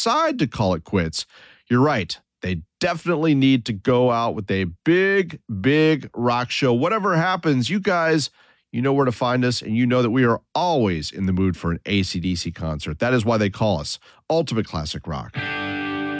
decide to call it quits, you're right. They definitely need to go out with a big, big rock show. Whatever happens, you guys, you know where to find us, and you know that we are always in the mood for an AC/DC concert. That is why they call us Ultimate Classic Rock.